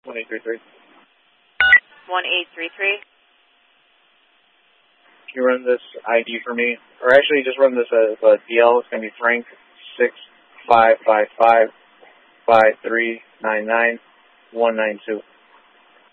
1833. 1833. Can you run this ID for me? Or actually, just run this as a DL. It's going to be Frank 6555 5399 192.